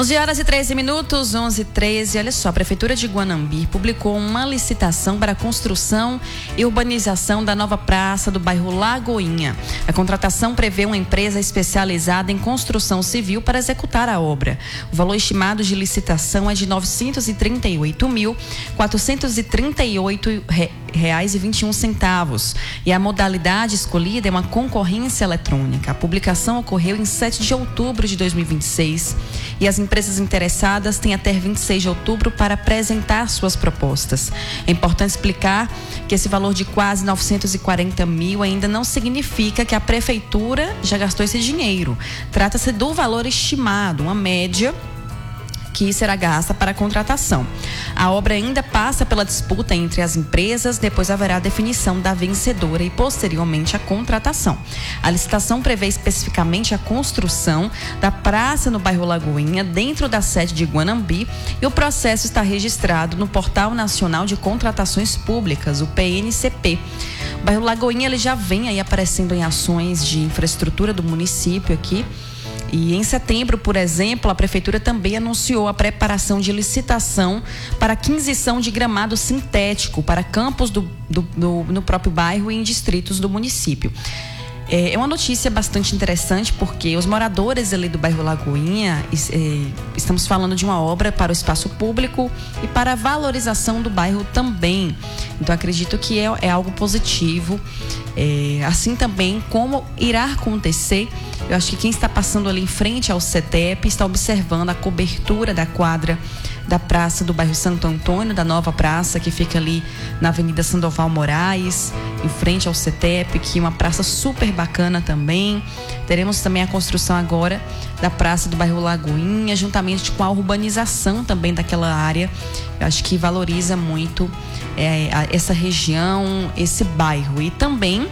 11h13, 11h13. Olha só, a Prefeitura de Guanambi publicou uma licitação para a construção e urbanização da nova praça do bairro Lagoinha. A contratação prevê uma empresa especializada em construção civil para executar a obra. O valor estimado de licitação é de R$ 938.438,21. E a modalidade escolhida é uma concorrência eletrônica. A publicação ocorreu em 7 de outubro de 2026 e as empresas interessadas têm até 26 de outubro para apresentar suas propostas. É importante explicar que esse valor de quase 940 mil ainda não significa que a Prefeitura já gastou esse dinheiro. Trata-se do valor estimado, uma média que será gasta para a contratação. A obra ainda passa pela disputa entre as empresas, depois haverá a definição da vencedora e posteriormente a contratação. A licitação prevê especificamente a construção da praça no bairro Lagoinha, dentro da sede de Guanambi, e o processo está registrado no Portal Nacional de Contratações Públicas, o PNCP. O bairro Lagoinha ele já vem aí aparecendo em ações de infraestrutura do município aqui. E em setembro, por exemplo, a Prefeitura também anunciou a preparação de licitação para aquisição de gramado sintético para campos no próprio bairro e em distritos do município. É uma notícia bastante interessante porque os moradores ali do bairro Lagoinha, estamos falando de uma obra para o espaço público e para a valorização do bairro também. Então acredito que é algo positivo. Assim também como irá acontecer, eu acho que quem está passando ali em frente ao CETEP está observando a cobertura da quadra da praça do bairro Santo Antônio, da nova praça que fica ali na Avenida Sandoval Moraes, em frente ao CETEP, que é uma praça super bacana também. Teremos também a construção agora da praça do bairro Lagoinha, juntamente com a urbanização também daquela área. Eu acho que valoriza muito essa região, esse bairro. E também,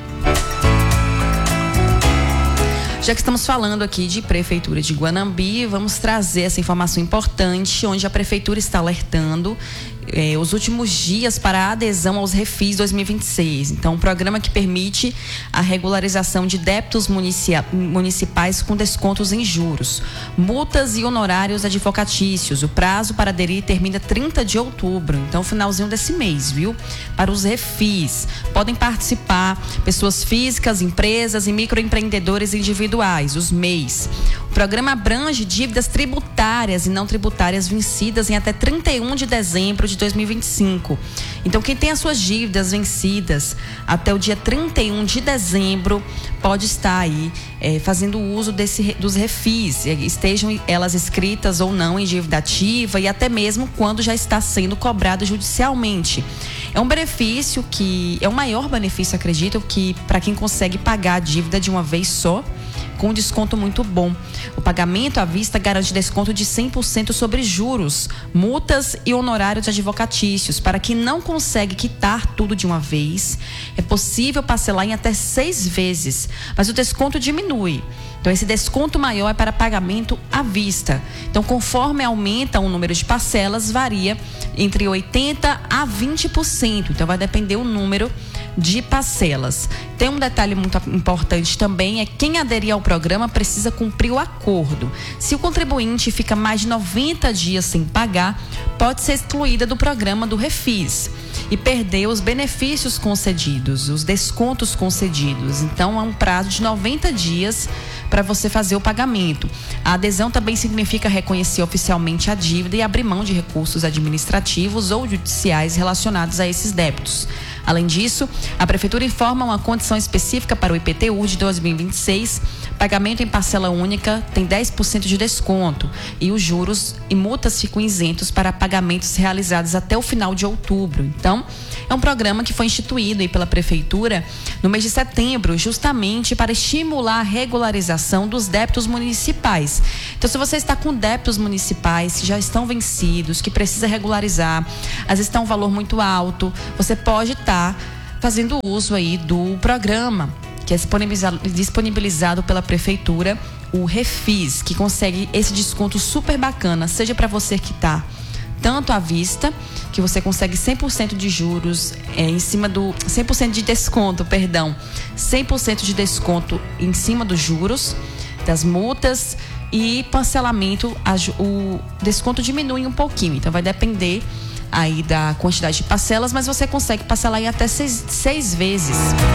já que estamos falando aqui de Prefeitura de Guanambi, vamos trazer essa informação importante, onde a Prefeitura está alertando os últimos dias para a adesão aos Refis 2026. Então, um programa que permite a regularização de débitos municipais com descontos em juros, multas e honorários advocatícios. O prazo para aderir termina 30 de outubro, então finalzinho desse mês, viu? Para os Refis, podem participar pessoas físicas, empresas e microempreendedores individuais, os MEIs. O programa abrange dívidas tributárias e não tributárias vencidas em até 31 de dezembro de 2025. Então, quem tem as suas dívidas vencidas até o dia 31 de dezembro pode estar aí fazendo uso dos refis, estejam elas escritas ou não em dívida ativa e até mesmo quando já está sendo cobrado judicialmente. É um benefício que é o maior benefício, acredito, que para quem consegue pagar a dívida de uma vez só, com um desconto muito bom. O pagamento à vista garante desconto de 100% sobre juros, multas e honorários advocatícios. Para quem não consegue quitar tudo de uma vez, é possível parcelar em até 6 vezes, mas o desconto diminui. Então, esse desconto maior é para pagamento à vista. Então, conforme aumenta o número de parcelas, varia entre 80% a 20%. Então, vai depender o número de parcelas. Tem um detalhe muito importante também, quem aderir ao programa precisa cumprir o acordo. Se o contribuinte fica mais de 90 dias sem pagar, pode ser excluída do programa do Refis e perder os benefícios concedidos, os descontos concedidos. Então, há um prazo de 90 dias para você fazer o pagamento. A adesão também significa reconhecer oficialmente a dívida e abrir mão de recursos administrativos ou judiciais relacionados a esses débitos. Além disso, a Prefeitura informa uma condição específica para o IPTU de 2026. Pagamento em parcela única tem 10% de desconto e os juros e multas ficam isentos para pagamentos realizados até o final de outubro. Então, é um programa que foi instituído aí pela Prefeitura no mês de setembro, justamente para estimular a regularização dos débitos municipais. Então, se você está com débitos municipais que já estão vencidos, que precisa regularizar, às vezes está um valor muito alto, você pode estar fazendo uso aí do programa que é disponibilizado pela Prefeitura, o Refis, que consegue esse desconto super bacana, seja para você que está tanto à vista, que você consegue 100% de juros em cima do 100% de desconto, 100% de desconto em cima dos juros, das multas e parcelamento, o desconto diminui um pouquinho. Então vai depender aí da quantidade de parcelas, mas você consegue parcelar em até seis vezes.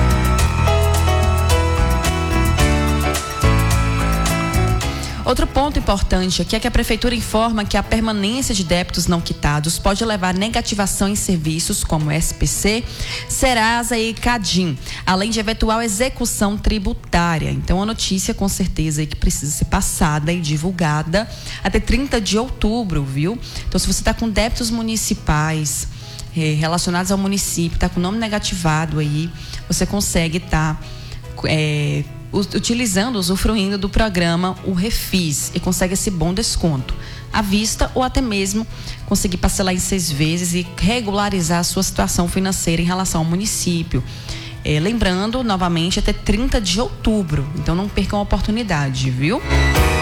Outro ponto importante aqui é que a Prefeitura informa que a permanência de débitos não quitados pode levar a negativação em serviços como SPC, Serasa e Cadim, além de eventual execução tributária. Então, a notícia com certeza que precisa ser passada e divulgada até 30 de outubro, viu? Então, se você está com débitos municipais relacionados ao município, está com o nome negativado aí, você consegue estar usufruindo do programa o Refis e consegue esse bom desconto à vista ou até mesmo conseguir parcelar em 6 vezes e regularizar a sua situação financeira em relação ao município. Lembrando, novamente, até 30 de outubro. Então não percam a oportunidade, viu?